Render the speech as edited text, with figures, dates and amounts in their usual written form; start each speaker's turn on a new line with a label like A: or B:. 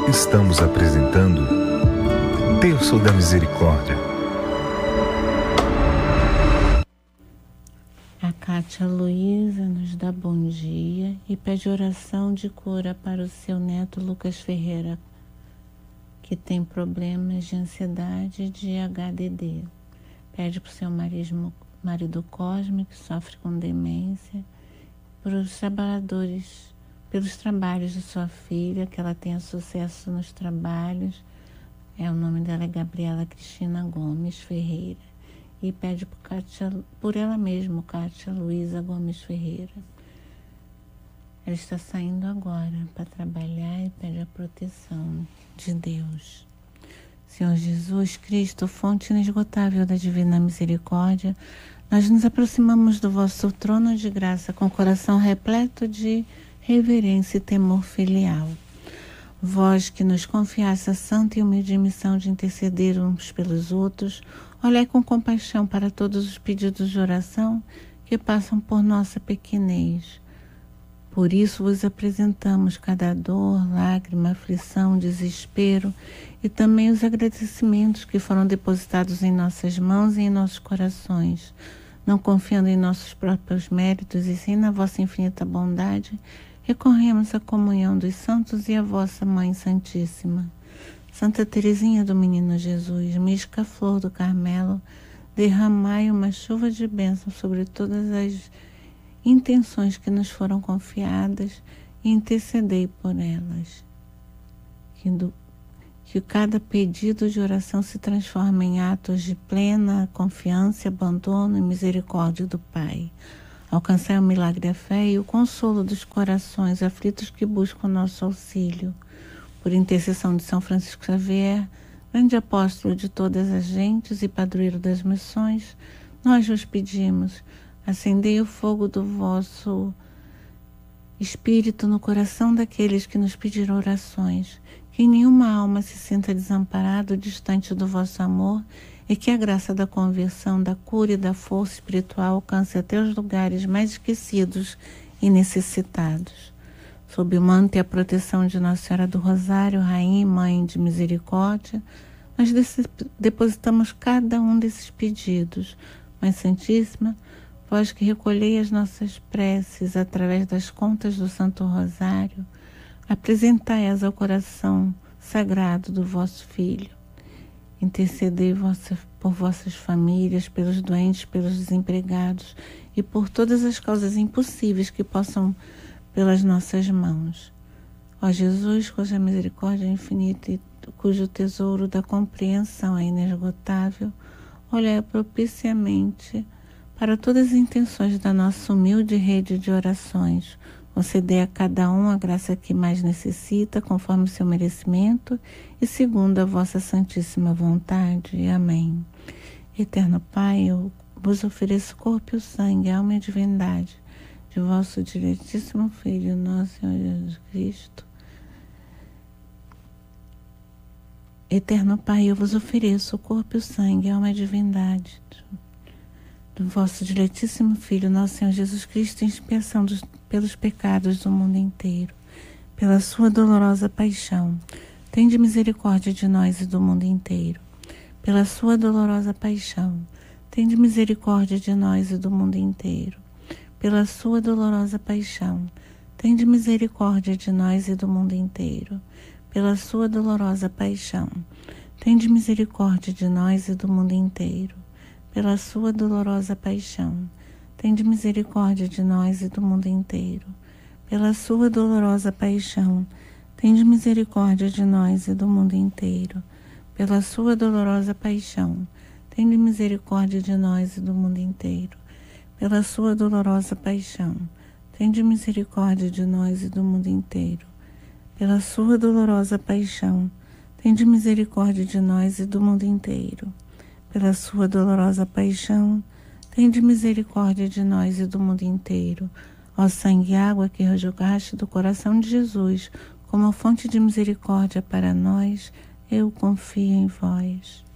A: Estamos apresentando Terço da Misericórdia.
B: A Cátia Luísa nos dá bom dia e pede oração de cura para o seu neto Lucas Ferreira, que tem problemas de ansiedade e de HDD. Pede para o seu marido Cosme, que sofre com demência, pelos trabalhos de sua filha, que ela tenha sucesso nos trabalhos. O nome dela é Gabriela Cristina Gomes Ferreira. E pede por ela mesma, Cátia Luísa Gomes Ferreira. Ela está saindo agora para trabalhar e pede a proteção de Deus. Senhor Jesus Cristo, fonte inesgotável da divina misericórdia, nós nos aproximamos do vosso trono de graça com o coração repleto de reverência e temor filial. Vós que nos confiaste a santa e humilde missão de interceder uns pelos outros, olhai com compaixão para todos os pedidos de oração que passam por nossa pequenez. Por isso vos apresentamos cada dor, lágrima, aflição, desespero e também os agradecimentos que foram depositados em nossas mãos e em nossos corações, não confiando em nossos próprios méritos e sim na vossa infinita bondade. Recorremos à comunhão dos santos e à vossa Mãe Santíssima. Santa Teresinha do Menino Jesus, mística flor do Carmelo, derramai uma chuva de bênção sobre todas as intenções que nos foram confiadas e intercedei por elas. Que cada pedido de oração se transforme em atos de plena confiança, abandono e misericórdia do Pai. Alcançai o milagre da fé e o consolo dos corações aflitos que buscam nosso auxílio. Por intercessão de São Francisco Xavier, grande apóstolo de todas as gentes e padroeiro das missões, nós vos pedimos, acendei o fogo do vosso Espírito no coração daqueles que nos pediram orações, que nenhuma alma se sinta desamparada ou distante do vosso amor, e que a graça da conversão, da cura e da força espiritual alcance até os lugares mais esquecidos e necessitados. Sob o manto e a proteção de Nossa Senhora do Rosário, Rainha e Mãe de Misericórdia, nós depositamos cada um desses pedidos. Mãe Santíssima, vós que recolhei as nossas preces através das contas do Santo Rosário, apresentai-as ao coração sagrado do vosso Filho. Intercedei por vossas famílias, pelos doentes, pelos desempregados e por todas as causas impossíveis que possam pelas nossas mãos. Ó Jesus, cuja misericórdia é infinita e cujo tesouro da compreensão é inesgotável, olhai propiciamente para todas as intenções da nossa humilde rede de orações. Concedei a cada um a graça que mais necessita, conforme o seu merecimento e segundo a vossa santíssima vontade. Amém. Eterno Pai, eu vos ofereço corpo e sangue, alma e divindade de vosso diletíssimo Filho, nosso Senhor Jesus Cristo. Eterno Pai, eu vos ofereço o corpo e o sangue, alma e divindade do vosso diletíssimo Filho, nosso Senhor Jesus Cristo, em expiação pelos pecados do mundo inteiro, pela sua dolorosa paixão. Tende misericórdia de nós e do mundo inteiro. Pela sua dolorosa paixão, tende misericórdia de nós e do mundo inteiro. Pela sua dolorosa paixão, tende misericórdia de nós e do mundo inteiro. Pela sua dolorosa paixão, tende misericórdia de nós e do mundo inteiro. Pela sua dolorosa paixão, tende misericórdia de nós e do mundo inteiro. Pela sua dolorosa paixão, tende misericórdia de nós e do mundo inteiro. Pela sua dolorosa paixão, tende misericórdia de nós e do mundo inteiro. Pela sua dolorosa paixão, tende misericórdia de nós e do mundo inteiro. Pela sua dolorosa paixão, tende misericórdia de nós e do mundo inteiro. Pela sua dolorosa paixão, tende misericórdia de nós e do mundo inteiro. Ó sangue e água que rejugaste do coração de Jesus, como fonte de misericórdia para nós, eu confio em vós.